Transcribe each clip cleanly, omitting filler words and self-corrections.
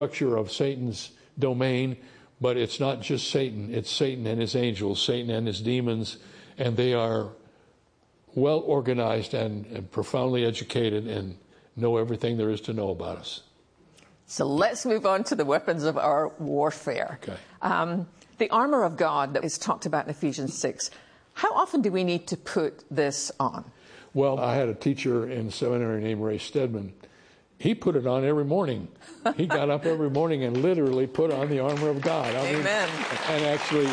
structure of Satan's domain, but it's not just Satan. It's Satan and his angels, Satan and his demons, and they are well organized and profoundly educated and know everything there is to know about us. So let's move on to the weapons of our warfare. Okay. The armor of God that is talked about in Ephesians 6. How often do we need to put this on? Well, I had a teacher in seminary named Ray Stedman. He put it on every morning. He got up every morning and literally put on the armor of God. Amen. And actually,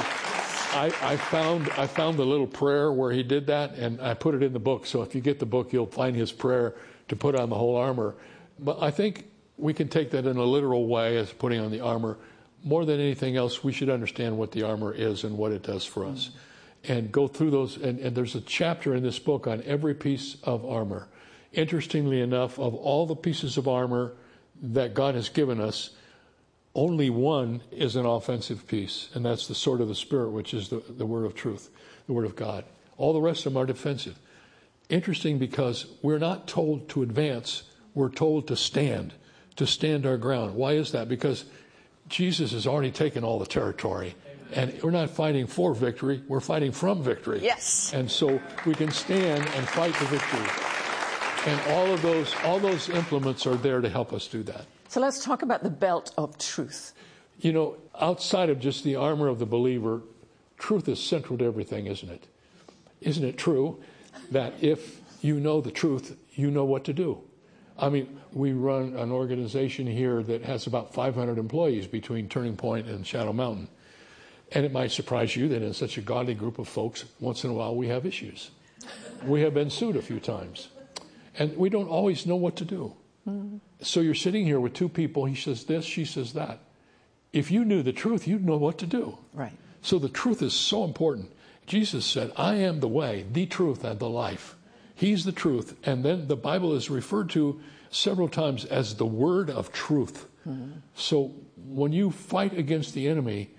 I found the little prayer where he did that, and I put it in the book. So if you get the book, you'll find his prayer to put on the whole armor. But I think we can take that in a literal way as putting on the armor. More than anything else, we should understand what the armor is and what it does for us. And go through those. And there's a chapter in this book on every piece of armor. Interestingly enough, of all the pieces of armor that God has given us, only one is an offensive piece, and that's the sword of the Spirit, which is the word of truth, the word of God. All the rest of them are defensive. Interesting, because we're not told to advance, we're told to stand our ground. Why is that? Because Jesus has already taken all the territory. And we're not fighting for victory, we're fighting from victory. Yes. And so we can stand and fight the victory. And all those implements are there to help us do that. So let's talk about the belt of truth. You know, outside of just the armor of the believer, truth is central to everything, isn't it? Isn't it true that if you know the truth, you know what to do? I mean, we run an organization here that has about 500 employees between Turning Point and Shadow Mountain. And it might surprise you that in such a godly group of folks, once in a while we have issues. We have been sued a few times. And we don't always know what to do. Mm-hmm. So you're sitting here with two people, he says this, she says that. If you knew the truth, you'd know what to do. Right. So the truth is so important. Jesus said, I am the way, the truth, and the life. He's the truth. And then the Bible is referred to several times as the word of truth. Mm-hmm. So when you fight against the enemy,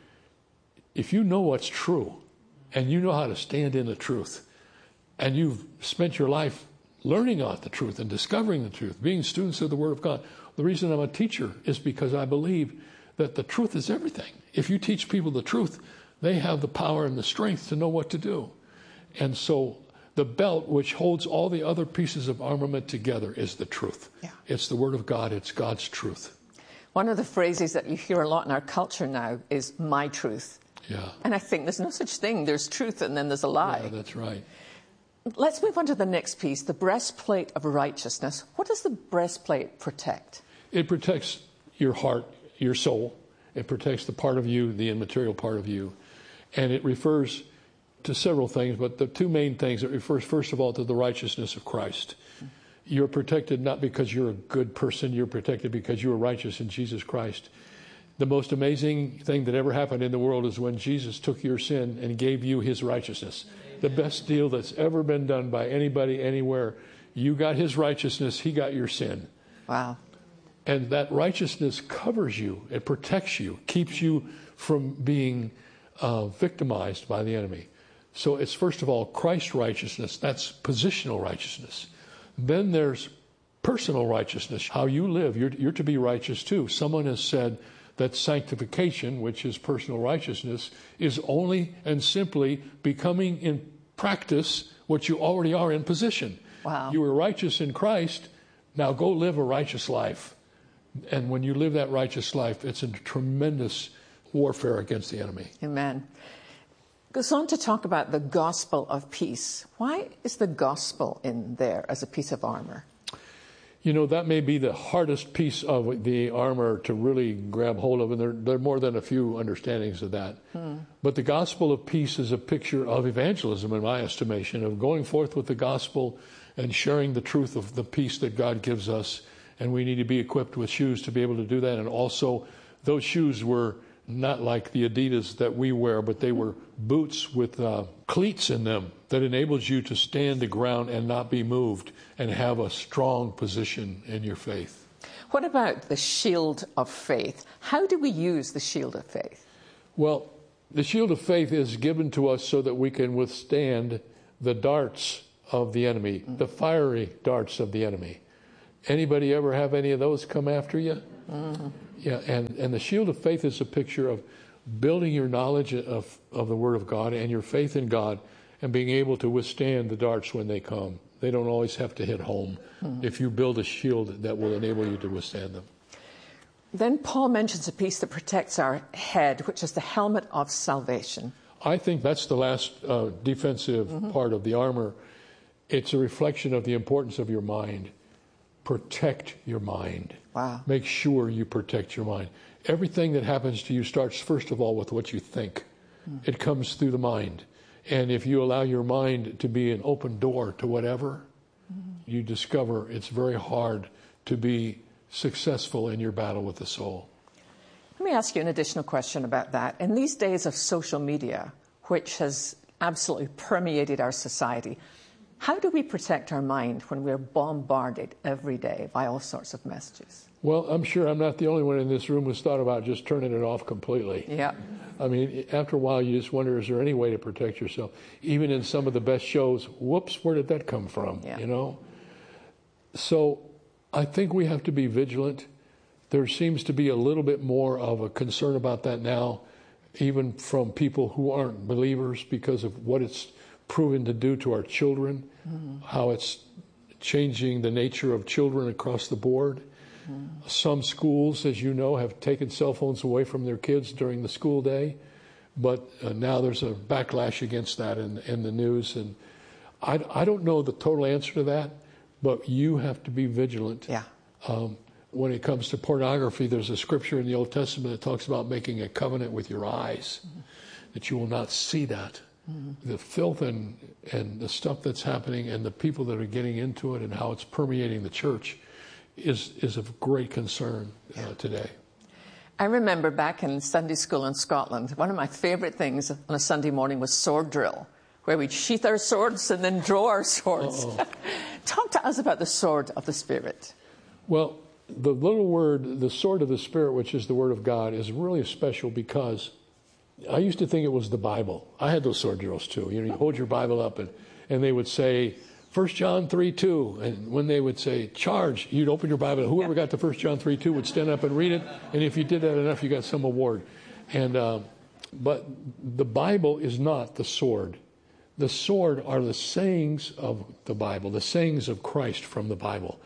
if you know what's true and you know how to stand in the truth, and you've spent your life learning out the truth and discovering the truth, being students of the Word of God. The reason I'm a teacher is because I believe that the truth is everything. If you teach people the truth, they have the power and the strength to know what to do. And so the belt, which holds all the other pieces of armament together, is the truth. Yeah. It's the Word of God. It's God's truth. One of the phrases that you hear a lot in our culture now is my truth. Yeah. And I think there's no such thing. There's truth and then there's a lie. Yeah, that's right. Let's move on to the next piece, the breastplate of righteousness. What does the breastplate protect? It protects your heart, your soul. It protects the part of you, the immaterial part of you. And it refers to several things, but the two main things, it refers, first of all, to the righteousness of Christ. You're protected not because you're a good person, you're protected because you are righteous in Jesus Christ. The most amazing thing that ever happened in the world is when Jesus took your sin and gave you his righteousness. The best deal that's ever been done by anybody, anywhere. You got his righteousness, he got your sin. Wow. And that righteousness covers you, it protects you, keeps you from being victimized by the enemy. So it's first of all Christ's righteousness, that's positional righteousness. Then there's personal righteousness, how you live. You're to be righteous too. Someone has said that sanctification, which is personal righteousness, is only and simply becoming in practice what you already are in position. Wow. You were righteous in Christ, now go live a righteous life. And when you live that righteous life, it's a tremendous warfare against the enemy. Amen. Goes on to talk about the gospel of peace. Why is the gospel in there as a piece of armor? You know, that may be the hardest piece of the armor to really grab hold of, and there are more than a few understandings of that. But the gospel of peace is a picture of evangelism, in my estimation, of going forth with the gospel and sharing the truth of the peace that God gives us. And we need to be equipped with shoes to be able to do that. And also, those shoes were not like the Adidas that we wear, but they were boots with cleats in them that enables you to stand the ground and not be moved and have a strong position in your faith. What about the shield of faith? How do we use the shield of faith? Well, the shield of faith is given to us so that we can withstand the darts of the enemy, the fiery darts of the enemy. Anybody ever have any of those come after you? Yeah, and the shield of faith is a picture of building your knowledge of the Word of God and your faith in God and being able to withstand the darts when they come. They don't always have to hit home if you build a shield that will enable you to withstand them. Then Paul mentions a piece that protects our head, which is the helmet of salvation. I think that's the last defensive part of the armor. It's a reflection of the importance of your mind. Protect your mind. Wow. Make sure you protect your mind. Everything that happens to you starts, first of all, with what you think. It comes through the mind. And if you allow your mind to be an open door to whatever, you discover it's very hard to be successful in your battle with the soul. Let me ask you an additional question about that. In these days of social media, which has absolutely permeated our society, how do we protect our mind when we're bombarded every day by all sorts of messages? Well, I'm sure I'm not the only one in this room who's thought about just turning it off completely. Yeah. I mean, after a while, you just wonder, is there any way to protect yourself? Even in some of the best shows, whoops, where did that come from? Yeah. You know? So I think we have to be vigilant. There seems to be a little bit more of a concern about that now, even from people who aren't believers, because of what it's proven to do to our children, how it's changing the nature of children across the board. Some schools, as you know, have taken cell phones away from their kids during the school day, but now there's a backlash against that in the news. And I don't know the total answer to that, but you have to be vigilant. Yeah. When it comes to pornography, there's a scripture in the Old Testament that talks about making a covenant with your eyes, that you will not see that. The filth and the stuff that's happening and the people that are getting into it and how it's permeating the church is of great concern today. I remember back in Sunday school in Scotland, one of my favorite things on a Sunday morning was sword drill, where we'd sheath our swords and then draw our swords. Talk to us about the sword of the Spirit. Well, the little word, the sword of the Spirit, which is the Word of God, is really special because I used to think it was the Bible. I had those sword drills too. You hold your Bible up and they would say, 1 John 3:2, and when they would say, charge, you'd open your Bible, and whoever got to 1 John 3:2 would stand up and read it, and if you did that enough, you got some award. But the Bible is not the sword. The sword are the sayings of the Bible, the sayings of Christ from the Bible.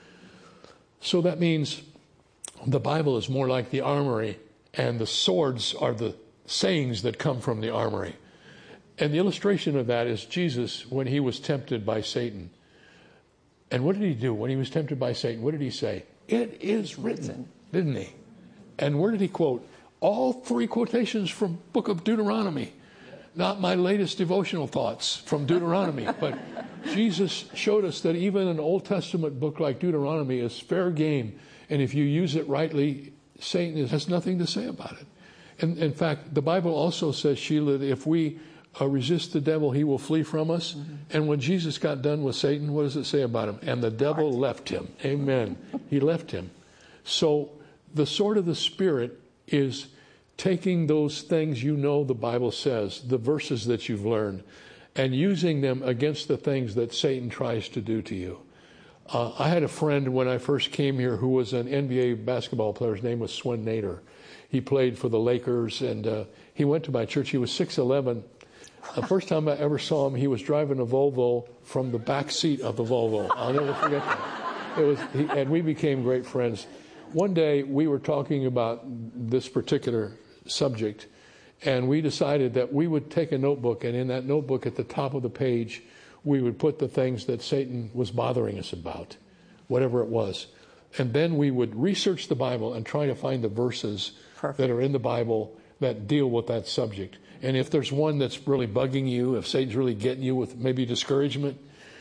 So that means the Bible is more like the armory, and the swords are the sayings that come from the armory. And the illustration of that is Jesus when he was tempted by Satan. And what did he do when he was tempted by Satan? What did he say? It is written, didn't he? And where did he quote? All three quotations from book of Deuteronomy. Not my latest devotional thoughts from Deuteronomy, but Jesus showed us that even an Old Testament book like Deuteronomy is fair game. And if you use it rightly, Satan has nothing to say about it. And in fact, the Bible also says, Sheila, that if we resist the devil, he will flee from us. And when Jesus got done with Satan, what does it say about him? And the devil left him. Amen. He left him. So the sword of the Spirit is taking those things you know the Bible says, the verses that you've learned, and using them against the things that Satan tries to do to you. I had a friend when I first came here who was an NBA basketball player. His name was Swen Nader. He played for the Lakers, and he went to my church. He was 6'11". The first time I ever saw him, he was driving a Volvo from the back seat of the Volvo. I'll never forget that. And we became great friends. One day, we were talking about this particular subject, and we decided that we would take a notebook, and in that notebook at the top of the page, we would put the things that Satan was bothering us about, whatever it was. And then we would research the Bible and try to find the verses that are in the Bible that deal with that subject. And if there's one that's really bugging you, if Satan's really getting you with maybe discouragement,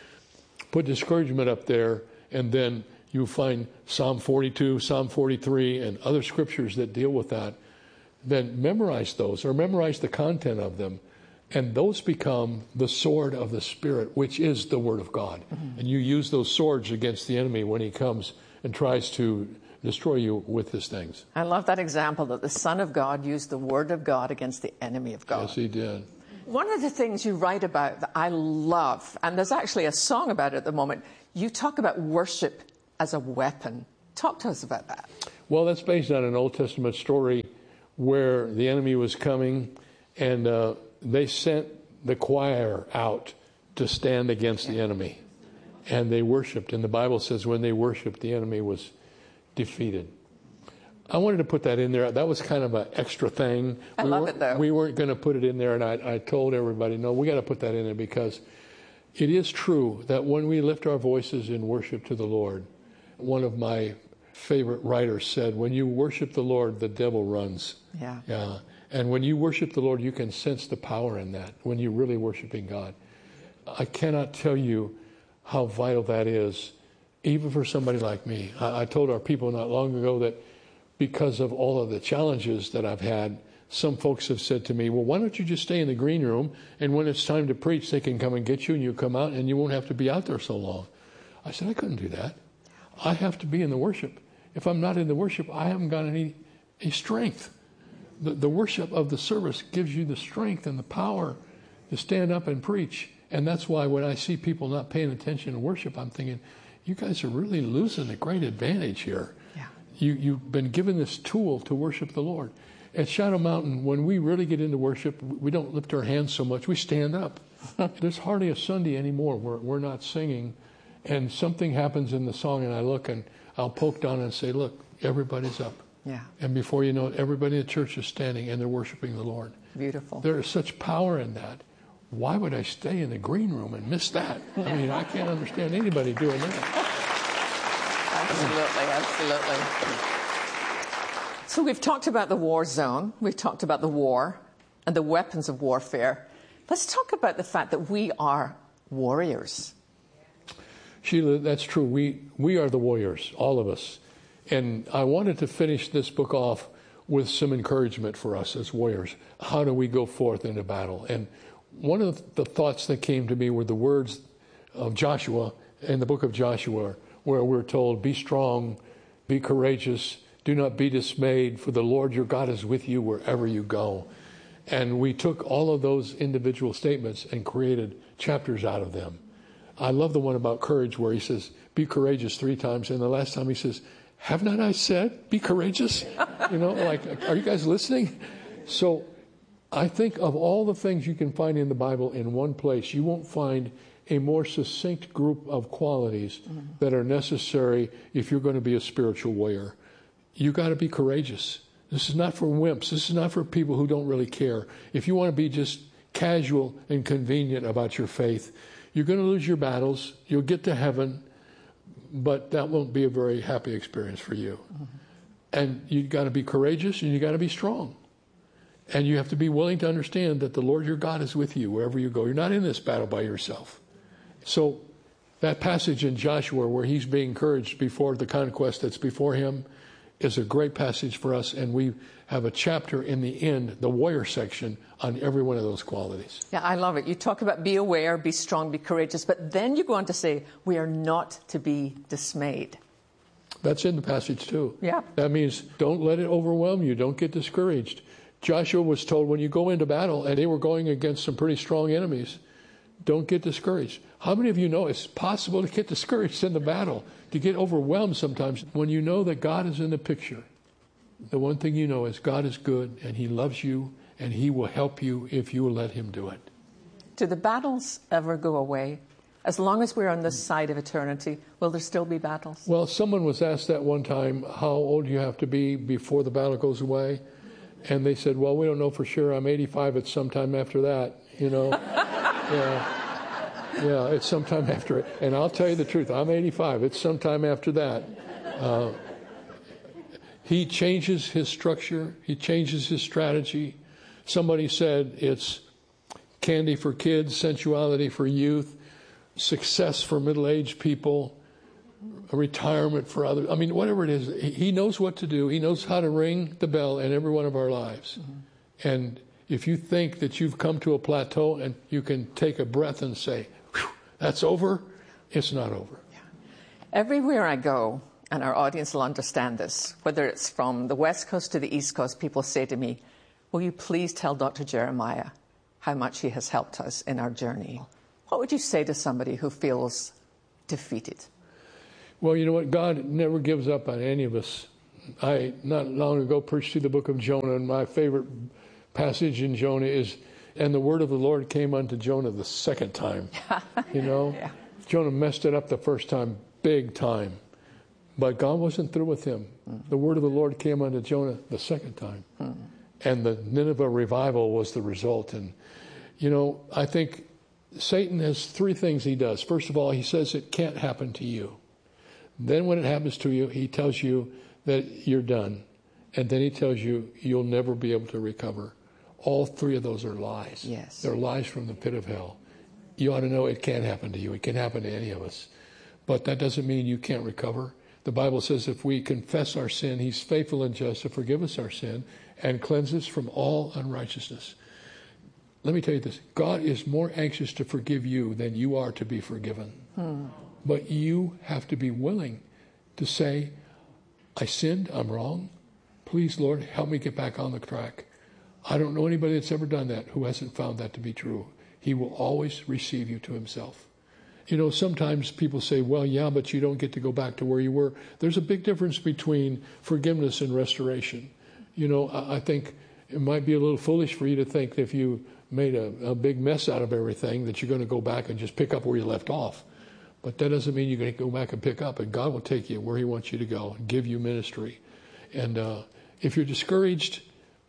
put discouragement up there, and then you find Psalm 42, Psalm 43, and other scriptures that deal with that. Then memorize those, or memorize the content of them, and those become the sword of the Spirit, which is the Word of God. And you use those swords against the enemy when he comes and tries to destroy you with his things. I love that example that the Son of God used the Word of God against the enemy of God. Yes, he did. One of the things you write about that I love, and there's actually a song about it at the moment, you talk about worship as a weapon. Talk to us about that. Well, that's based on an Old Testament story where the enemy was coming, and they sent the choir out to stand against the enemy. And they worshiped. And the Bible says when they worshiped, the enemy was defeated. I wanted to put that in there. That was kind of an extra thing. I love it, though. We weren't going to put it in there, and I told everybody, no, we got to put that in there, because it is true that when we lift our voices in worship to the Lord, one of my favorite writers said, when you worship the Lord, the devil runs. Yeah. And when you worship the Lord, you can sense the power in that, when you're really worshiping God. I cannot tell you how vital that is, even for somebody like me. I told our people not long ago that because of all of the challenges that I've had, some folks have said to me, well, why don't you just stay in the green room, and when it's time to preach, they can come and get you, and you come out, and you won't have to be out there so long. I said, I couldn't do that. I have to be in the worship. If I'm not in the worship, I haven't got any strength. The worship of the service gives you the strength and the power to stand up and preach. And that's why when I see people not paying attention to worship, I'm thinking, you guys are really losing a great advantage here. Yeah. You've been given this tool to worship the Lord. At Shadow Mountain, when we really get into worship, we don't lift our hands so much. We stand up. There's hardly a Sunday anymore where we're not singing, and something happens in the song, and I look, and I'll poke down and say, look, everybody's up. Yeah. And before you know it, everybody in the church is standing, and they're worshiping the Lord. Beautiful. There is such power in that. Why would I stay in the green room and miss that? I mean, I can't understand anybody doing that. Absolutely. So we've talked about the war zone. We've talked about the war and the weapons of warfare. Let's talk about the fact that we are warriors. Sheila, that's true. We are the warriors, all of us. And I wanted to finish this book off with some encouragement for us as warriors. How do we go forth into battle? And one of the thoughts that came to me were the words of Joshua in the book of Joshua, where we're told, be strong, be courageous, do not be dismayed, for the Lord your God is with you wherever you go. And we took all of those individual statements and created chapters out of them. I love the one about courage where he says, be courageous 3 times. And the last time he says, have not I said, be courageous? You know, like, are you guys listening? So I think of all the things you can find in the Bible in one place, you won't find a more succinct group of qualities that are necessary if you're going to be a spiritual warrior. You got to be courageous. This is not for wimps. This is not for people who don't really care. If you want to be just casual and convenient about your faith, you're going to lose your battles. You'll get to heaven, but that won't be a very happy experience for you. And you got to be courageous, and you got to be strong. And you have to be willing to understand that the Lord your God is with you wherever you go. You're not in this battle by yourself. So that passage in Joshua where he's being encouraged before the conquest that's before him is a great passage for us. And we have a chapter in the end, the warrior section, on every one of those qualities. Yeah, I love it. You talk about be aware, be strong, be courageous, but then you go on to say we are not to be dismayed. That's in the passage too. Yeah. That means don't let it overwhelm you. Don't get discouraged. Joshua was told when you go into battle, and they were going against some pretty strong enemies, don't get discouraged. How many of you know it's possible to get discouraged in the battle, to get overwhelmed sometimes? When you know that God is in the picture, the one thing you know is God is good, and he loves you, and he will help you if you will let him do it. Do the battles ever go away? As long as we're on this side of eternity, will there still be battles? Well, someone was asked that one time, how old do you have to be before the battle goes away? And they said, well, we don't know for sure. I'm 85. It's sometime after that, you know. Yeah, it's sometime after it. And I'll tell you the truth. I'm 85. It's sometime after that. He changes his structure. He changes his strategy. Somebody said it's candy for kids, sensuality for youth, success for middle-aged people, a retirement for others. I mean, whatever it is, he knows what to do. He knows how to ring the bell in every one of our lives. And if you think that you've come to a plateau and you can take a breath and say, that's over, it's not over. Yeah. Everywhere I go, and our audience will understand this, whether it's from the West Coast to the East Coast, people say to me, will you please tell Dr. Jeremiah how much he has helped us in our journey? What would you say to somebody who feels defeated? Well, you know what? God never gives up on any of us. I, not long ago, preached through the book of Jonah, and my favorite passage in Jonah is, and the word of the Lord came unto Jonah the second time. You know? Yeah. Jonah messed it up the first time, big time. But God wasn't through with him. The word of the Lord came unto Jonah the second time. And the Nineveh revival was the result. And, you know, I think Satan has three things he does. First of all, he says it can't happen to you. Then when it happens to you, he tells you that you're done. And then he tells you you'll never be able to recover. All three of those are lies. Yes. They're lies from the pit of hell. You ought to know it can't happen to you. It can happen to any of us. But that doesn't mean you can't recover. The Bible says if we confess our sin, he's faithful and just to forgive us our sin and cleanse us from all unrighteousness. Let me tell you this. God is more anxious to forgive you than you are to be forgiven. But you have to be willing to say, I sinned, I'm wrong. Please, Lord, help me get back on the track. I don't know anybody that's ever done that who hasn't found that to be true. He will always receive you to himself. You know, sometimes people say, well, yeah, but you don't get to go back to where you were. There's a big difference between forgiveness and restoration. You know, I think it might be a little foolish for you to think that if you made a big mess out of everything that you're going to go back and just pick up where you left off. But that doesn't mean you're going to go back and pick up, and God will take you where he wants you to go and give you ministry. And if you're discouraged,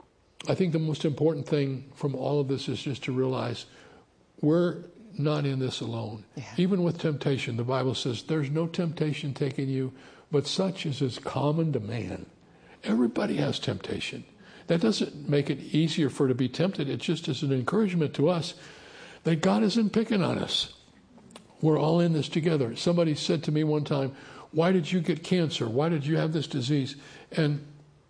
I think the most important thing from all of this is just to realize we're not in this alone. Yeah. Even with temptation, the Bible says there's no temptation taking you, but such as is common to man. Everybody has temptation. That doesn't make it easier for to be tempted. It just is an encouragement to us that God isn't picking on us. We're all in this together. Somebody said to me one time, why did you get cancer? Why did you have this disease? And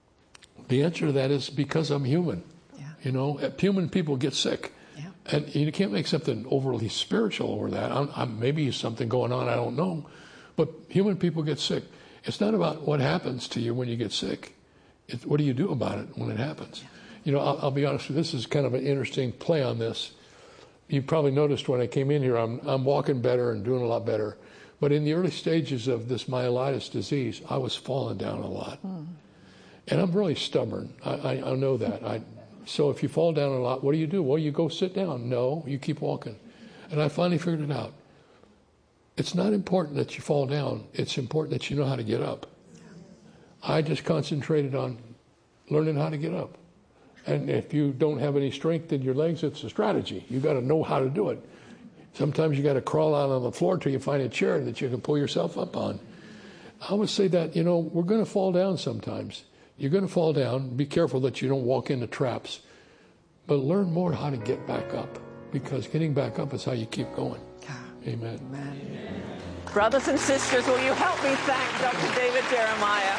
the answer to that is because I'm human. Yeah. You know, human people get sick. Yeah. And you can't make something overly spiritual over that. Maybe something going on, I don't know. But human people get sick. It's not about what happens to you when you get sick. It's what do you do about it when it happens? Yeah. You know, I'll be honest with you, this is kind of an interesting play on this. You probably noticed when I came in here, I'm walking better and doing a lot better. But in the early stages of this myelitis disease, I was falling down a lot. And I'm really stubborn. I know that. So if you fall down a lot, what do? Well, you go sit down. No, you keep walking. And I finally figured it out. It's not important that you fall down. It's important that you know how to get up. I just concentrated on learning how to get up. And if you don't have any strength in your legs, it's a strategy. You got to know how to do it. Sometimes you got to crawl out on the floor till you find a chair that you can pull yourself up on. I would say that, you know, we're going to fall down sometimes. You're going to fall down. Be careful that you don't walk into traps. But learn more how to get back up, because getting back up is how you keep going. Amen. Amen. Brothers and sisters, will you help me thank Dr. David Jeremiah?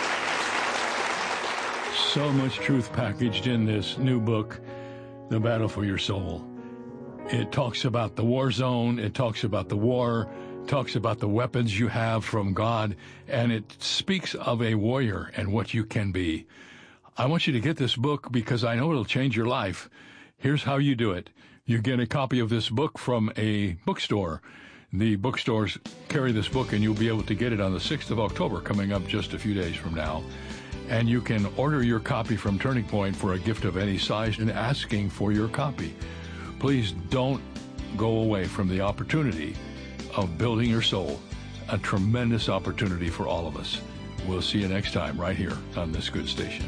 So much truth packaged in this new book, The Battle for Your Soul. It talks about the war zone. It talks about the war. It talks about the weapons you have from God. And it speaks of a warrior and what you can be. I want you to get this book because I know it'll change your life. Here's how you do it. You get a copy of this book from a bookstore. The bookstores carry this book, and you'll be able to get it on the 6th of October, coming up just a few days from now. And you can order your copy from Turning Point for a gift of any size and asking for your copy. Please don't go away from the opportunity of building your soul, a tremendous opportunity for all of us. We'll see you next time right here on this good station.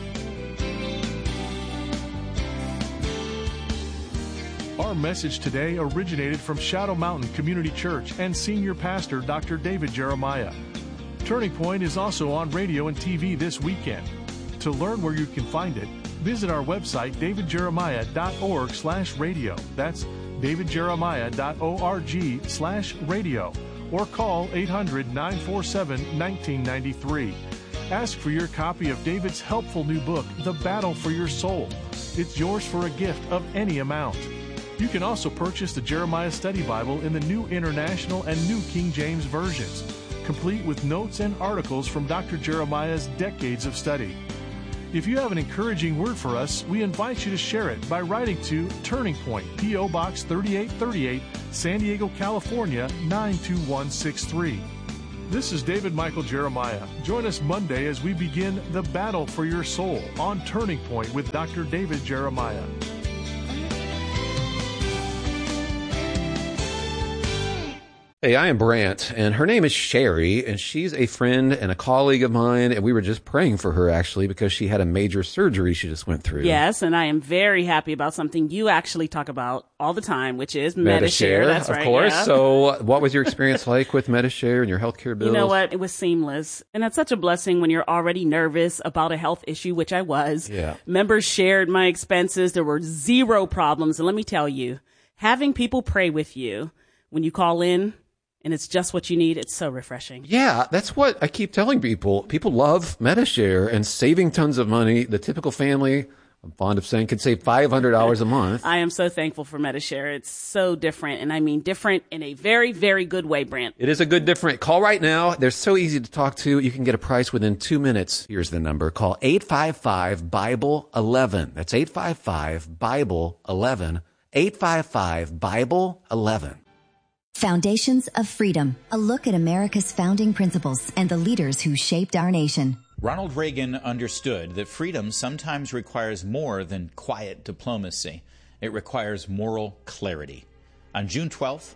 Our message today originated from Shadow Mountain Community Church and Senior Pastor Dr. David Jeremiah. Turning Point is also on radio and TV this weekend. To learn where you can find it, visit our website, davidjeremiah.org/radio. That's davidjeremiah.org/radio. Or call 800-947-1993. Ask for your copy of David's helpful new book, The Battle for Your Soul. It's yours for a gift of any amount. You can also purchase the Jeremiah Study Bible in the New International and New King James versions, complete with notes and articles from Dr. Jeremiah's decades of study. If you have an encouraging word for us, we invite you to share it by writing to Turning Point, P.O. Box 3838, San Diego, California, 92163. This is David Michael Jeremiah. Join us Monday as we begin The Battle for Your Soul on Turning Point with Dr. David Jeremiah. Hey, I am Brant, and her name is Sherry, and she's a friend and a colleague of mine, and we were just praying for her, actually, because she had a major surgery she just went through. Yes, and I am very happy about something you actually talk about all the time, which is Medi-Share. That's right, of course. Yeah. So what was your experience like with Medi-Share and your healthcare bills? You know what? It was seamless. And it's such a blessing when you're already nervous about a health issue, which I was. Yeah. Members shared my expenses. There were zero problems. And let me tell you, having people pray with you when you call in, and it's just what you need, it's so refreshing. Yeah, that's what I keep telling people. People love Medi-Share and saving tons of money. The typical family, I'm fond of saying, could save $500 a month. I am so thankful for Medi-Share. It's so different, and I mean different in a very, very good way, Brant. It is a good different. Call right now. They're so easy to talk to. You can get a price within 2 minutes. Here's the number. Call 855-BIBLE-11. That's 855-BIBLE-11. 855-BIBLE-11. Foundations of Freedom, a look at America's founding principles and the leaders who shaped our nation. Ronald Reagan understood that freedom sometimes requires more than quiet diplomacy. It requires moral clarity. On June 12,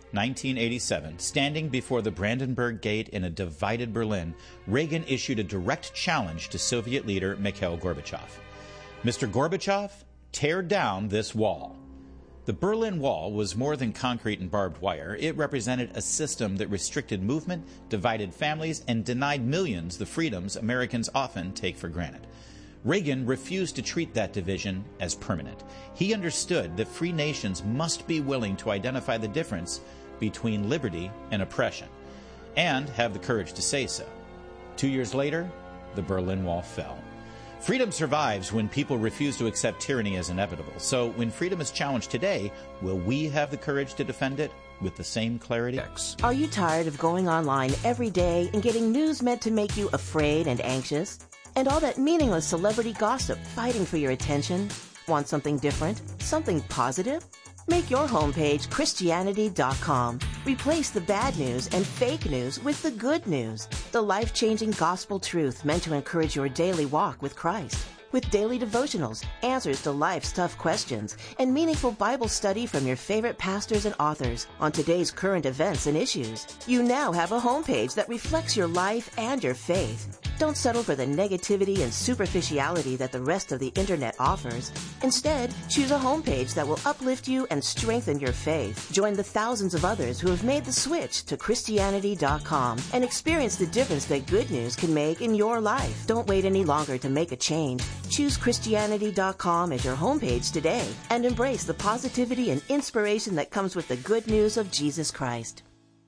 1987, standing before the Brandenburg Gate in a divided Berlin, Reagan issued a direct challenge to Soviet leader Mikhail Gorbachev. Mr. Gorbachev, tear down this wall. The Berlin Wall was more than concrete and barbed wire. It represented a system that restricted movement, divided families, and denied millions the freedoms Americans often take for granted. Reagan refused to treat that division as permanent. He understood that free nations must be willing to identify the difference between liberty and oppression, and have the courage to say so. 2 years later, the Berlin Wall fell. Freedom survives when people refuse to accept tyranny as inevitable. So when freedom is challenged today, will we have the courage to defend it with the same clarity? Are you tired of going online every day and getting news meant to make you afraid and anxious? And all that meaningless celebrity gossip fighting for your attention? Want something different? Something positive? Make your homepage Christianity.com. Replace the bad news and fake news with the good news. The life-changing gospel truth meant to encourage your daily walk with Christ. With daily devotionals, answers to life's tough questions, and meaningful Bible study from your favorite pastors and authors on today's current events and issues. You now have a homepage that reflects your life and your faith. Don't settle for the negativity and superficiality that the rest of the internet offers. Instead, choose a homepage that will uplift you and strengthen your faith. Join the thousands of others who have made the switch to Christianity.com and experience the difference that good news can make in your life. Don't wait any longer to make a change. Choose Christianity.com as your homepage today and embrace the positivity and inspiration that comes with the good news of Jesus Christ.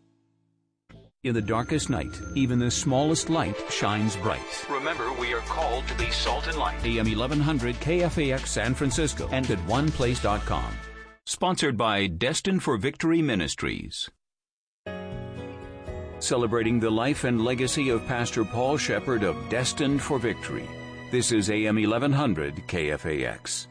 In the darkest night, even the smallest light shines bright. Remember, we are called to be salt and light. AM 1100 KFAX San Francisco and at oneplace.com. Sponsored by Destined for Victory Ministries. Celebrating the life and legacy of Pastor Paul Shepherd of Destined for Victory. This is AM 1100 KFAX.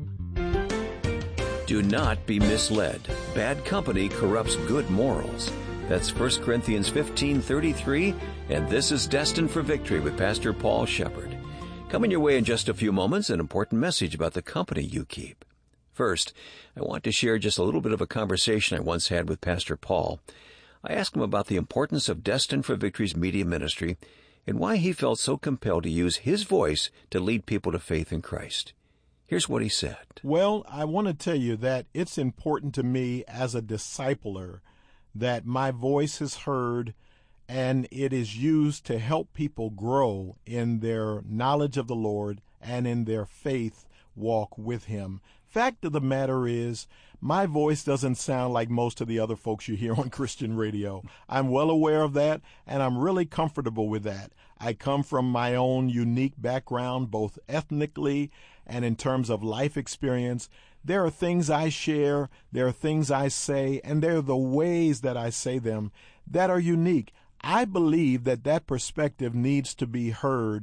Do not be misled. Bad company corrupts good morals. That's 1 Corinthians 15:33, and this is Destined for Victory with Pastor Paul Shepherd. Coming your way in just a few moments, an important message about the company you keep. First, I want to share just a little bit of a conversation I once had with Pastor Paul. I asked him about the importance of Destined for Victory's media ministry and why he felt so compelled to use his voice to lead people to faith in Christ. Here's what he said. Well, I want to tell you that it's important to me as a discipler that my voice is heard and it is used to help people grow in their knowledge of the Lord and in their faith walk with Him. Fact of the matter is, my voice doesn't sound like most of the other folks you hear on Christian radio. I'm well aware of that, and I'm really comfortable with that. I come from my own unique background, both ethnically and in terms of life experience. There are things I share, there are things I say, and there are the ways that I say them that are unique. I believe that that perspective needs to be heard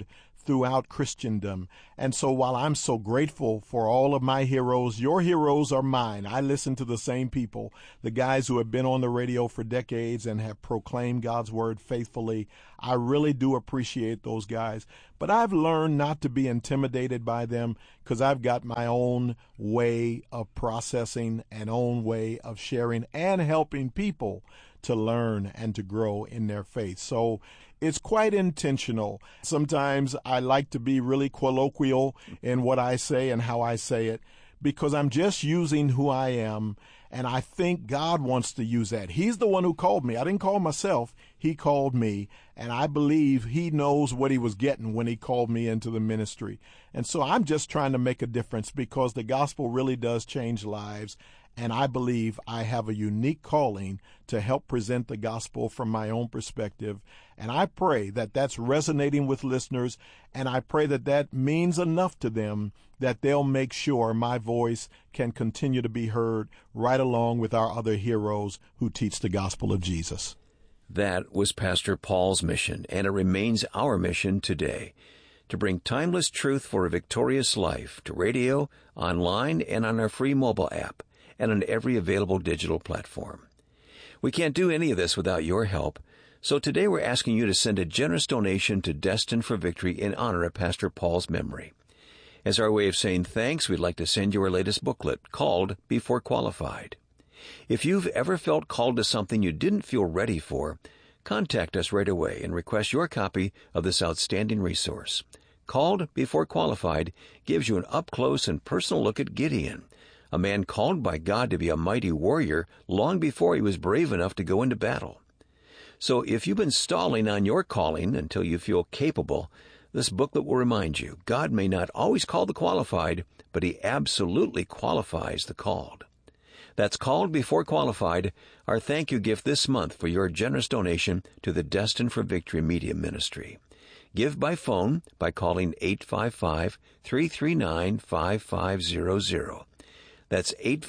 throughout Christendom. And so while I'm so grateful for all of my heroes, your heroes are mine. I listen to the same people, the guys who have been on the radio for decades and have proclaimed God's word faithfully. I really do appreciate those guys. But I've learned not to be intimidated by them because I've got my own way of processing and own way of sharing and helping people to learn and to grow in their faith. So it's quite intentional. Sometimes I like to be really colloquial in what I say and how I say it because I'm just using who I am, and I think God wants to use that. He's the one who called me. I didn't call myself. He called me, and I believe he knows what he was getting when he called me into the ministry. And so I'm just trying to make a difference because the gospel really does change lives. And I believe I have a unique calling to help present the gospel from my own perspective. And I pray that that's resonating with listeners, and I pray that that means enough to them that they'll make sure my voice can continue to be heard right along with our other heroes who teach the gospel of Jesus. That was Pastor Paul's mission, and it remains our mission today, to bring timeless truth for a victorious life to radio, online, and on our free mobile app, and on every available digital platform. We can't do any of this without your help, so today we're asking you to send a generous donation to Destined for Victory in honor of Pastor Paul's memory. As our way of saying thanks, we'd like to send you our latest booklet called Before Qualified. If you've ever felt called to something you didn't feel ready for, contact us right away and request your copy of this outstanding resource. Called Before Qualified gives you an up-close and personal look at Gideon, a man called by God to be a mighty warrior long before he was brave enough to go into battle. So if you've been stalling on your calling until you feel capable, this booklet will remind you God may not always call the qualified, but he absolutely qualifies the called. That's Called Before Qualified, our thank you gift this month for your generous donation to the Destined for Victory Media Ministry. Give by phone by calling 855-339-5500. That's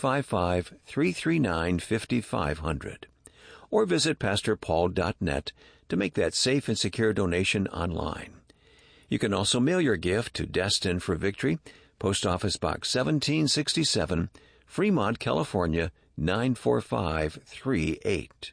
855-339-5500. Or visit PastorPaul.net to make that safe and secure donation online. You can also mail your gift to Destined for Victory, Post Office Box 1767, Fremont, California, 94538.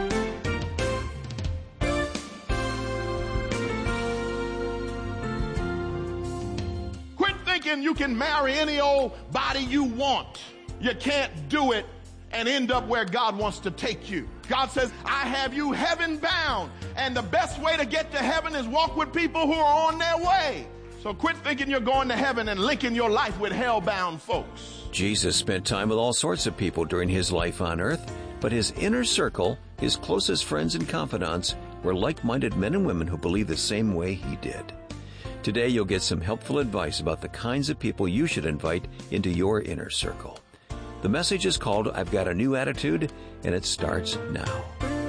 Quit thinking you can marry any old body you want. You can't do it and end up where God wants to take you. God says, I have you heaven bound, and the best way to get to heaven is walk with people who are on their way. So quit thinking you're going to heaven and linking your life with hell-bound folks. Jesus spent time with all sorts of people during his life on earth, but his inner circle, his closest friends and confidants, were like-minded men and women who believed the same way he did. Today you'll get some helpful advice about the kinds of people you should invite into your inner circle. The message is called I've Got a New Attitude, and it starts now.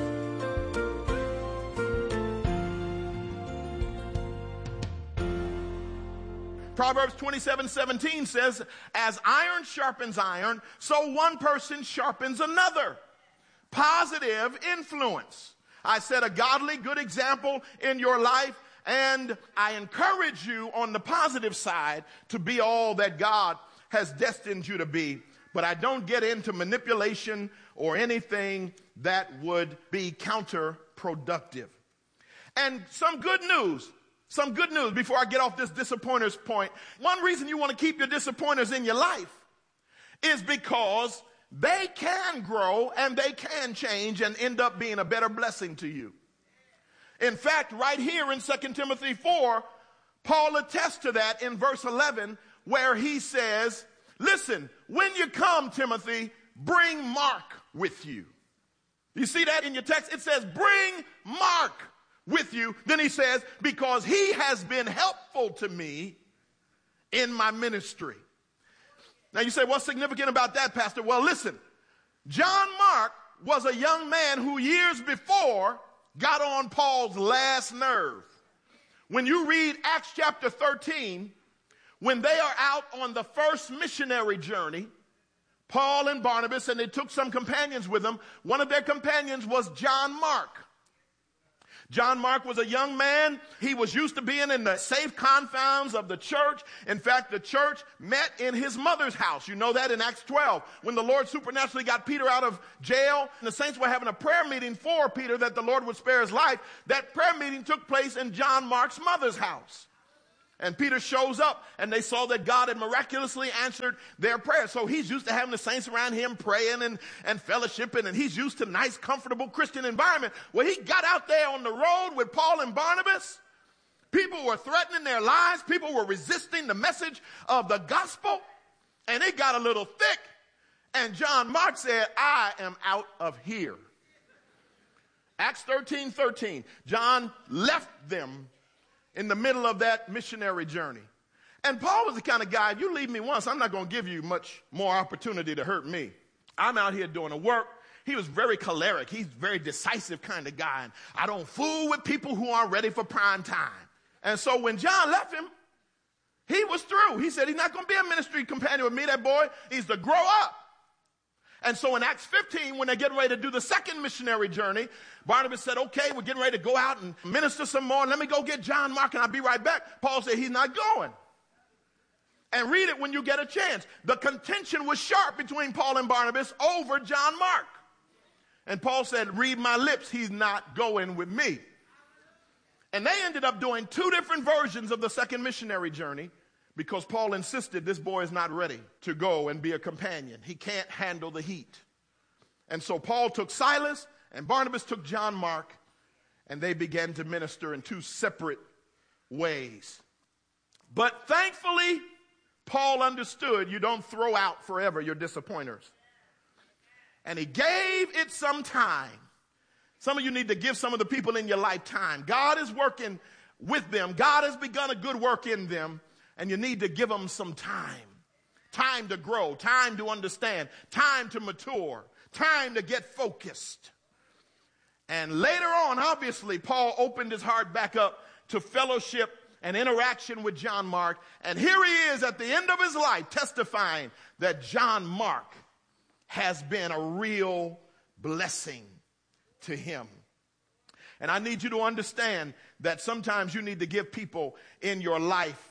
Proverbs 27:17 says, as iron sharpens iron, so one person sharpens another. Positive influence. I set a godly, good example in your life, and I encourage you on the positive side to be all that God has destined you to be. But I don't get into manipulation or anything that would be counterproductive. And some good news before I get off this disappointers point. One reason you want to keep your disappointers in your life is because they can grow and they can change and end up being a better blessing to you. In fact, right here in 2 Timothy 4, Paul attests to that in verse 11, where he says, listen, when you come, Timothy, bring Mark with you. You see that in your text? It says, bring Mark with you. Then he says, because he has been helpful to me in my ministry. Now you say, what's significant about that, Pastor? Well, listen, John Mark was a young man who years before got on Paul's last nerve. When you read Acts chapter 13, when they are out on the first missionary journey, Paul and Barnabas, and they took some companions with them. One of their companions was John Mark. John Mark was a young man. He was used to being in the safe confines of the church. In fact, the church met in his mother's house. You know that in Acts 12. When the Lord supernaturally got Peter out of jail, and the saints were having a prayer meeting for Peter that the Lord would spare his life. That prayer meeting took place in John Mark's mother's house. And Peter shows up, and they saw that God had miraculously answered their prayer. So he's used to having the saints around him praying and fellowshipping, and he's used to nice, comfortable Christian environment. Well, he got out there on the road with Paul and Barnabas. People were threatening their lives. People were resisting the message of the gospel, and it got a little thick. And John Mark said, I am out of here. Acts 13:13. John left them in the middle of that missionary journey. And Paul was the kind of guy, if you leave me once, I'm not going to give you much more opportunity to hurt me. I'm out here doing the work. He was very choleric. He's a very decisive kind of guy. And I don't fool with people who aren't ready for prime time. And so when John left him, he was through. He said, he's not going to be a ministry companion with me, that boy. He's to grow up. And so in Acts 15, when they're getting ready to do the second missionary journey, Barnabas said, okay, we're getting ready to go out and minister some more. Let me go get John Mark, and I'll be right back. Paul said, he's not going. And read it when you get a chance. The contention was sharp between Paul and Barnabas over John Mark. And Paul said, read my lips, he's not going with me. And they ended up doing two different versions of the second missionary journey, because Paul insisted this boy is not ready to go and be a companion. He can't handle the heat. And so Paul took Silas and Barnabas took John Mark, and they began to minister in two separate ways. But thankfully, Paul understood you don't throw out forever your disappointers. And he gave it some time. Some of you need to give some of the people in your life time. God is working with them. God has begun a good work in them. And you need to give them some time. Time to grow, time to understand, time to mature, time to get focused. And later on, obviously, Paul opened his heart back up to fellowship and interaction with John Mark. And here he is at the end of his life testifying that John Mark has been a real blessing to him. And I need you to understand that sometimes you need to give people in your life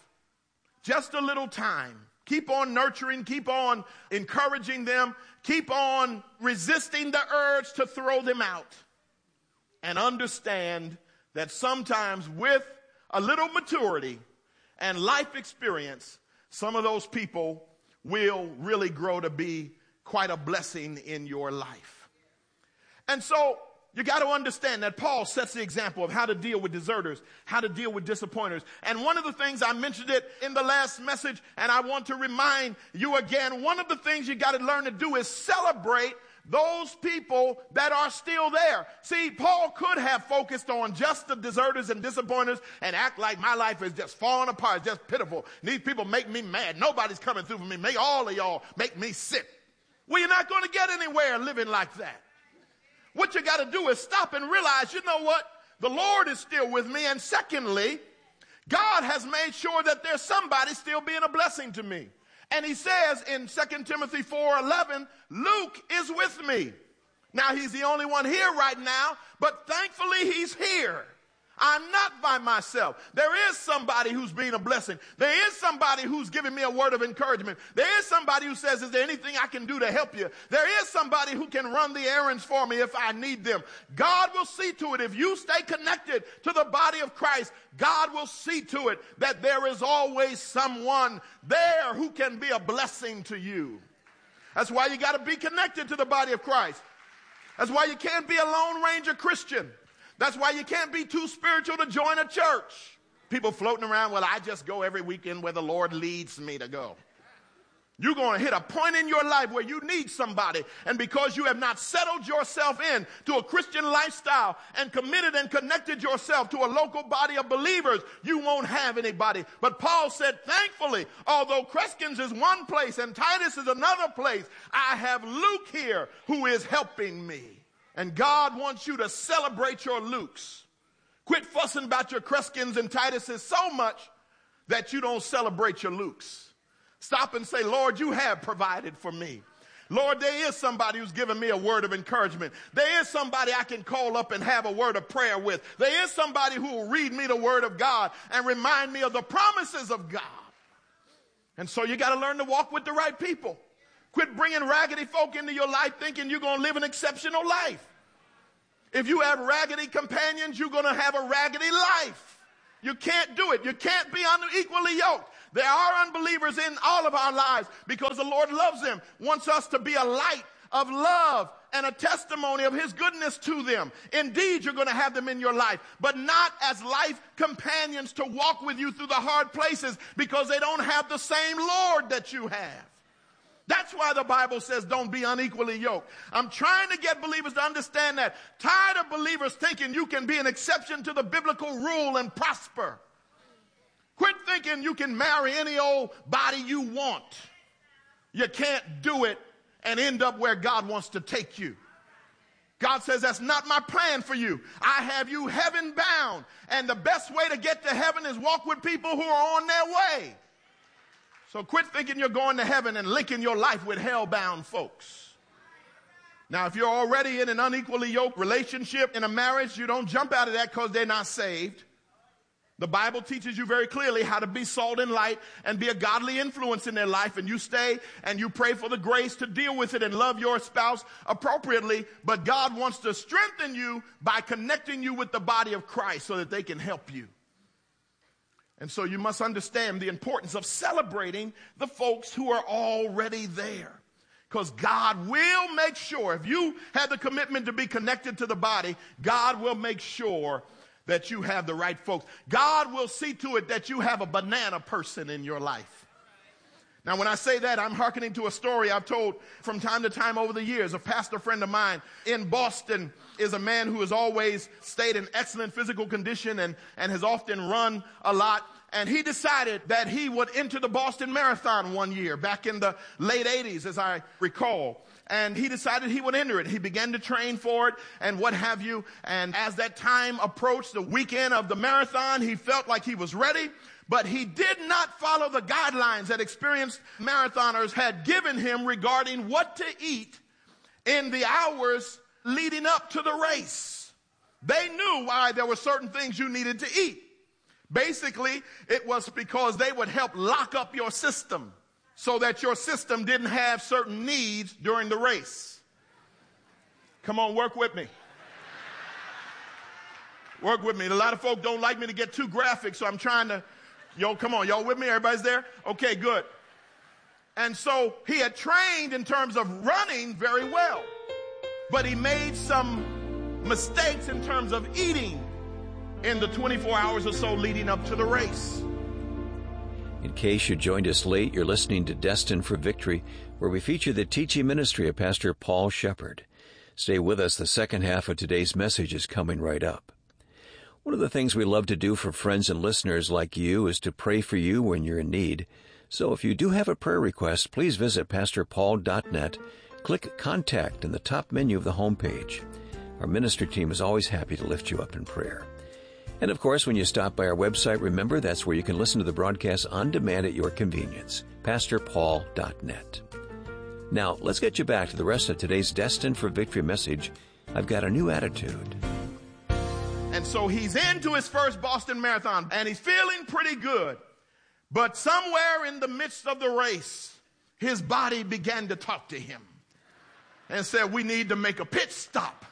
just a little time. Keep on nurturing, keep on encouraging them, keep on resisting the urge to throw them out. And understand that sometimes with a little maturity and life experience, some of those people will really grow to be quite a blessing in your life. And so you got to understand that Paul sets the example of how to deal with deserters, how to deal with disappointers. And one of the things, I mentioned it in the last message, and I want to remind you again, one of the things you got to learn to do is celebrate those people that are still there. See, Paul could have focused on just the deserters and disappointers and act like my life is just falling apart, it's just pitiful. These people make me mad. Nobody's coming through for me. Make all of y'all make me sick. Well, you're not going to get anywhere living like that. What you got to do is stop and realize, you know what? The Lord is still with me. And secondly, God has made sure that there's somebody still being a blessing to me. And he says in 2 Timothy 4:11, Luke is with me. Now, he's the only one here right now, but thankfully he's here. I'm not by myself. There is somebody who's being a blessing. There is somebody who's giving me a word of encouragement. There is somebody who says, is there anything I can do to help you? There is somebody who can run the errands for me if I need them. God will see to it. If you stay connected to the body of Christ, God will see to it that there is always someone there who can be a blessing to you. That's why you got to be connected to the body of Christ. That's why you can't be a Lone Ranger Christian. That's why you can't be too spiritual to join a church. People floating around, well, I just go every weekend where the Lord leads me to go. You're going to hit a point in your life where you need somebody. And because you have not settled yourself in to a Christian lifestyle and committed and connected yourself to a local body of believers, you won't have anybody. But Paul said, thankfully, although Crescens is one place and Titus is another place, I have Luke here who is helping me. And God wants you to celebrate your Lukes. Quit fussing about your Crescens and Tituses so much that you don't celebrate your Lukes. Stop and say, Lord, you have provided for me. Lord, there is somebody who's given me a word of encouragement. There is somebody I can call up and have a word of prayer with. There is somebody who will read me the word of God and remind me of the promises of God. And so you got to learn to walk with the right people. Quit bringing raggedy folk into your life thinking you're going to live an exceptional life. If you have raggedy companions, you're going to have a raggedy life. You can't do it. You can't be unequally yoked. There are unbelievers in all of our lives because the Lord loves them, wants us to be a light of love and a testimony of his goodness to them. Indeed, you're going to have them in your life, but not as life companions to walk with you through the hard places because they don't have the same Lord that you have. That's why the Bible says don't be unequally yoked. I'm trying to get believers to understand that. Tired of believers thinking you can be an exception to the biblical rule and prosper. Quit thinking you can marry any old body you want. You can't do it and end up where God wants to take you. God says, that's not my plan for you. I have you heaven bound. And the best way to get to heaven is walk with people who are on their way. So quit thinking you're going to heaven and linking your life with hell-bound folks. Now, if you're already in an unequally yoked relationship in a marriage, you don't jump out of that because they're not saved. The Bible teaches you very clearly how to be salt and light and be a godly influence in their life. And you stay and you pray for the grace to deal with it and love your spouse appropriately. But God wants to strengthen you by connecting you with the body of Christ so that they can help you. And so you must understand the importance of celebrating the folks who are already there. Because God will make sure, if you have the commitment to be connected to the body, God will make sure that you have the right folks. God will see to it that you have a banana person in your life. Now, when I say that, I'm hearkening to a story I've told from time to time over the years. A pastor friend of mine in Boston is a man who has always stayed in excellent physical condition and has often run a lot. And he decided that he would enter the Boston Marathon one year, back in the late 80s, as I recall. And he decided he would enter it. He began to train for it and what have you. And as that time approached, the weekend of the marathon, he felt like he was ready. But he did not follow the guidelines that experienced marathoners had given him regarding what to eat in the hours leading up to the race. They knew why there were certain things you needed to eat. Basically, it was because they would help lock up your system so that your system didn't have certain needs during the race. Come on, work with me. Work with me. A lot of folk don't like me to get too graphic, so I'm trying to, come on, y'all with me? Everybody's there? Okay, good. And so he had trained in terms of running very well, but he made some mistakes in terms of eating in the 24 hours or so leading up to the race. In case you joined us late, you're listening to Destined for Victory, where we feature the teaching ministry of Pastor Paul Shepard. Stay with us. The second half of today's message is coming right up. One of the things we love to do for friends and listeners like you is to pray for you when you're in need. So if you do have a prayer request, please visit pastorpaul.net. Click Contact in the top menu of the homepage. Our ministry team is always happy to lift you up in prayer. And of course, when you stop by our website, remember that's where you can listen to the broadcast on demand at your convenience, pastorpaul.net. Now, let's get you back to the rest of today's Destined for Victory message. I've got a new attitude. And so he's into his first Boston Marathon, and he's feeling pretty good. But somewhere in the midst of the race, his body began to talk to him and said, we need to make a pit stop.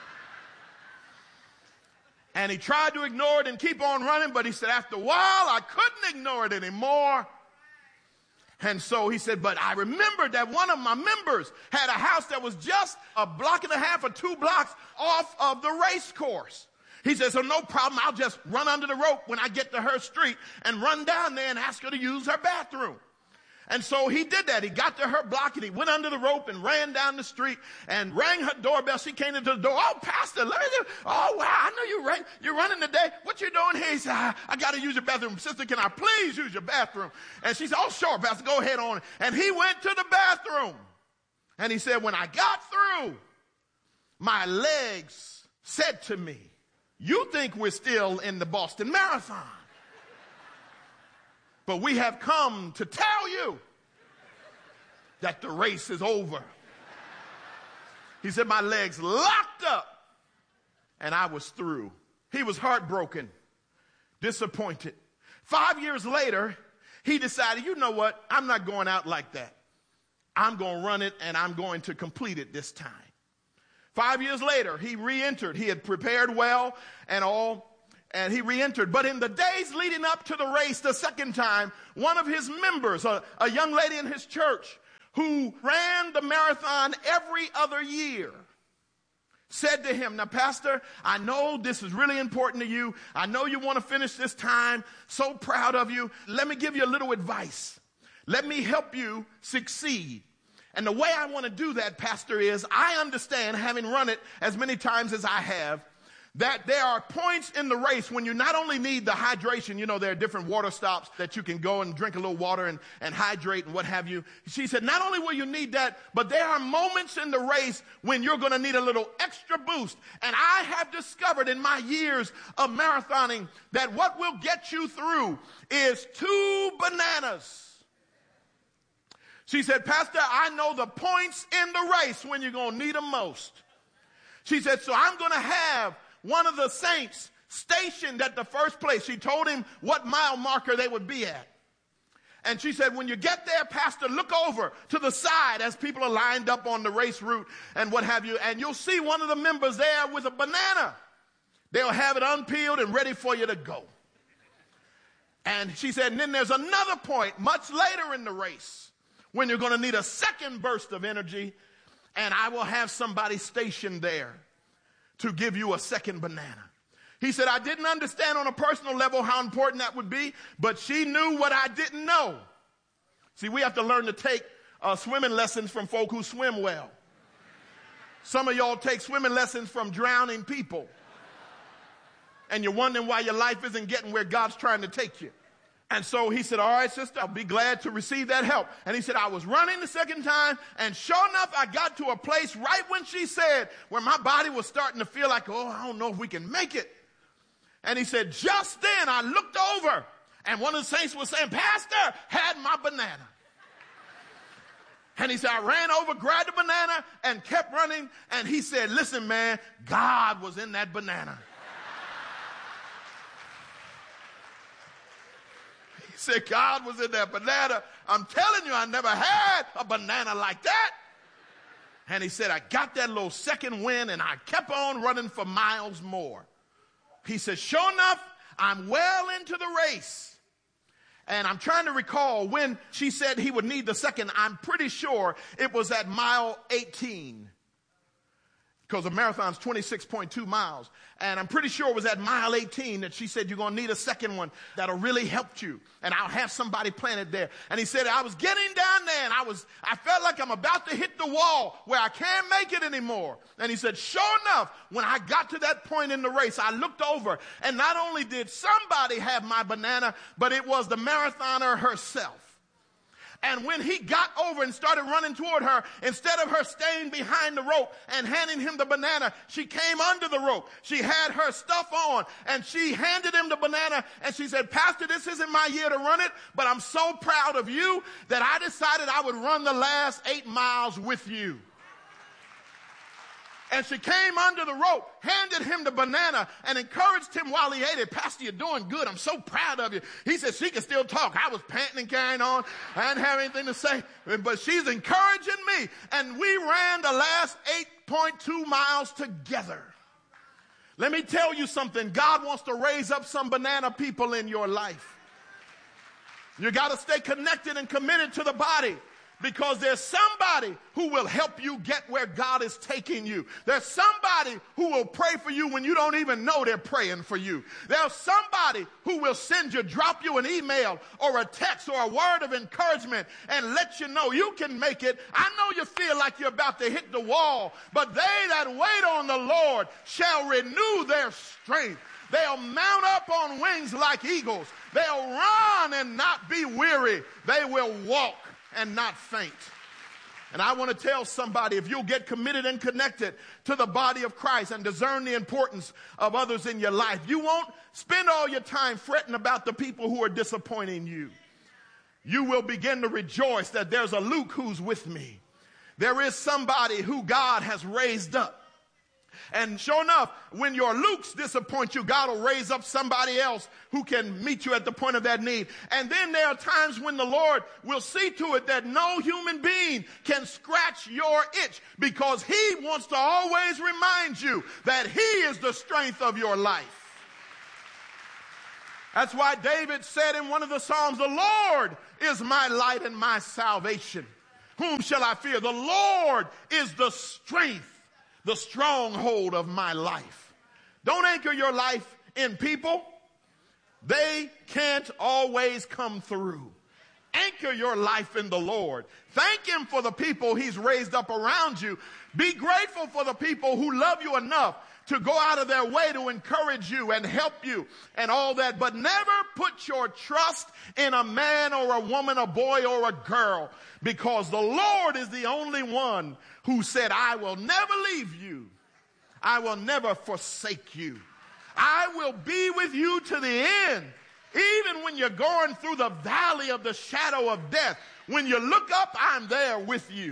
And he tried to ignore it and keep on running, but he said, after a while, I couldn't ignore it anymore. And so he said, but I remembered that one of my members had a house that was just a block and a half or 2 blocks off of the race course. He said, so no problem, I'll just run under the rope when I get to her street and run down there and ask her to use her bathroom. And so he did that. He got to her block and he went under the rope and ran down the street and rang her doorbell. She came into the door. Oh, Pastor, let me do. Oh, wow, I know you're running today. What you doing here? He said, I got to use your bathroom. Sister, can I please use your bathroom? And she said, oh, sure, Pastor, go ahead on. And he went to the bathroom. And he said, when I got through, my legs said to me, you think we're still in the Boston Marathon. But we have come to tell you that the race is over. He said, my legs locked up and I was through. He was heartbroken, disappointed. 5 years later, he decided, you know what? I'm not going out like that. I'm going to run it and I'm going to complete it this time. 5 years later, he re-entered. He had prepared well and all, and he re-entered. But in the days leading up to the race the second time, one of his members, a young lady in his church who ran the marathon every other year, said to him, now, Pastor, I know this is really important to you. I know you want to finish this time. So proud of you. Let me give you a little advice. Let me help you succeed. And the way I want to do that, Pastor, is I understand, having run it as many times as I have, that there are points in the race when you not only need the hydration, you know, there are different water stops that you can go and drink a little water and hydrate and what have you. She said, not only will you need that, but there are moments in the race when you're going to need a little extra boost. And I have discovered in my years of marathoning that what will get you through is 2 bananas. She said, Pastor, I know the points in the race when you're going to need them most. She said, so I'm going to have one of the saints stationed at the first place. She told him what mile marker they would be at. And she said, when you get there, Pastor, look over to the side as people are lined up on the race route and what have you, and you'll see one of the members there with a banana. They'll have it unpeeled and ready for you to go. And she said, and then there's another point much later in the race when you're going to need a second burst of energy, and I will have somebody stationed there to give you a second banana. He said, I didn't understand on a personal level how important that would be, but she knew what I didn't know. See, we have to learn to take swimming lessons from folk who swim well. Some of y'all take swimming lessons from drowning people, and you're wondering why your life isn't getting where God's trying to take you. And so he said, all right, sister, I'll be glad to receive that help. And he said, I was running the second time, and sure enough, I got to a place right when she said, where my body was starting to feel like, oh, I don't know if we can make it. And he said, just then I looked over, and one of the saints was saying, Pastor, had my banana. And he said, I ran over, grabbed the banana, and kept running. And he said, listen, man, God was in that banana. He said, God was in that banana. I'm telling you, I never had a banana like that. And he said, I got that little second wind, and I kept on running for miles more. He said, sure enough, I'm well into the race. And I'm trying to recall when she said he would need the second. I'm pretty sure it was at mile 18. Because a marathon's 26.2 miles. And I'm pretty sure it was at mile 18 that she said, you're going to need a second one that'll really help you. And I'll have somebody planted there. And he said, I was getting down there and I felt like I'm about to hit the wall where I can't make it anymore. And he said, sure enough, when I got to that point in the race, I looked over, and not only did somebody have my banana, but it was the marathoner herself. And when he got over and started running toward her, instead of her staying behind the rope and handing him the banana, she came under the rope. She had her stuff on, and she handed him the banana, and she said, Pastor, this isn't my year to run it, but I'm so proud of you that I decided I would run the last 8 miles with you. And she came under the rope, handed him the banana, and encouraged him while he ate it. Pastor, you're doing good. I'm so proud of you. He said she can still talk. I was panting and carrying on. I didn't have anything to say. But she's encouraging me. And we ran the last 8.2 miles together. Let me tell you something. God wants to raise up some banana people in your life. You got to stay connected and committed to the body. Because there's somebody who will help you get where God is taking you. There's somebody who will pray for you when you don't even know they're praying for you. There's somebody who will drop you an email or a text or a word of encouragement and let you know you can make it. I know you feel like you're about to hit the wall, but they that wait on the Lord shall renew their strength. They'll mount up on wings like eagles. They'll run and not be weary. They will walk and not faint. And I want to tell somebody, if you'll get committed and connected to the body of Christ and discern the importance of others in your life, you won't spend all your time fretting about the people who are disappointing you. You will begin to rejoice that there's a Luke who's with me. There is somebody who God has raised up. And sure enough, when your Lukes disappoint you, God will raise up somebody else who can meet you at the point of that need. And then there are times when the Lord will see to it that no human being can scratch your itch, because he wants to always remind you that he is the strength of your life. That's why David said in one of the Psalms, the Lord is my light and my salvation. Whom shall I fear? The Lord is the strength, the stronghold of my life. Don't anchor your life in people. They can't always come through. Anchor your life in the Lord. Thank him for the people he's raised up around you. Be grateful for the people who love you enough to go out of their way to encourage you and help you and all that. But never put your trust in a man or a woman, a boy or a girl, because the Lord is the only one who said, I will never leave you. I will never forsake you. I will be with you to the end. Even when you're going through the valley of the shadow of death, when you look up, I'm there with you.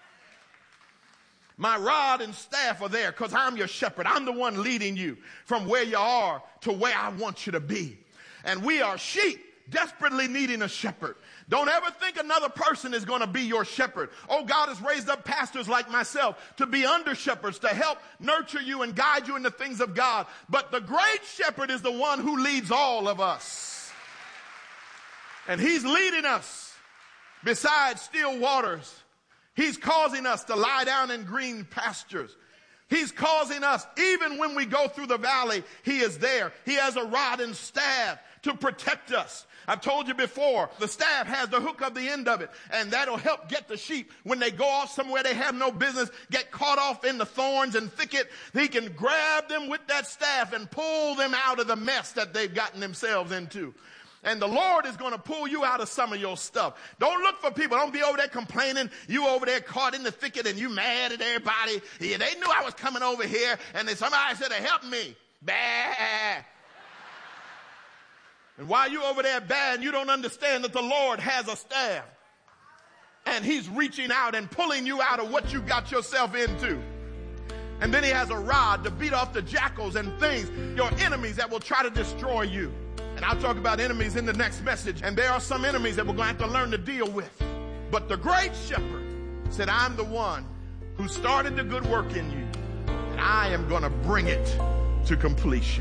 My rod and staff are there because I'm your shepherd. I'm the one leading you from where you are to where I want you to be. And we are sheep desperately needing a shepherd. Don't ever think another person is going to be your shepherd. Oh, God has raised up pastors like myself to be under shepherds, to help nurture you and guide you in the things of God. But the great shepherd is the one who leads all of us. And he's leading us beside still waters. He's causing us to lie down in green pastures. He's causing us, even when we go through the valley, he is there. He has a rod and staff to protect us. I've told you before, the staff has the hook of the end of it, and that'll help get the sheep when they go off somewhere they have no business, get caught off in the thorns and thicket. He can grab them with that staff and pull them out of the mess that they've gotten themselves into. And the Lord is going to pull you out of some of your stuff. Don't look for people. Don't be over there complaining. You over there caught in the thicket and you mad at everybody. Yeah, they knew I was coming over here, and then somebody said, help me. Bah. And while you over there bad, you don't understand that the Lord has a staff. And he's reaching out and pulling you out of what you got yourself into. And then he has a rod to beat off the jackals and things, your enemies that will try to destroy you. And I'll talk about enemies in the next message. And there are some enemies that we're going to have to learn to deal with. But the great shepherd said, I'm the one who started the good work in you, and I am going to bring it to completion.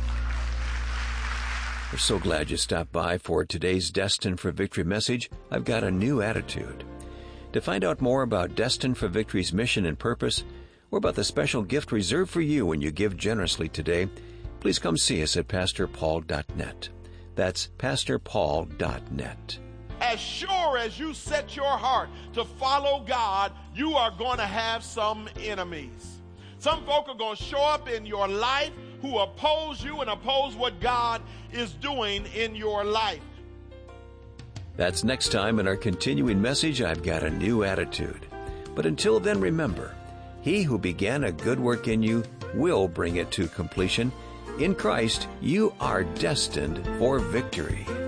We're so glad you stopped by for today's Destined for Victory message, I've Got a New Attitude. To find out more about Destined for Victory's mission and purpose, or about the special gift reserved for you when you give generously today, please come see us at PastorPaul.net. That's PastorPaul.net. As sure as you set your heart to follow God, you are going to have some enemies. Some folk are going to show up in your life who oppose you and oppose what God is doing in your life. That's next time in our continuing message, I've Got a New Attitude. But until then, remember, he who began a good work in you will bring it to completion. In Christ, you are destined for victory.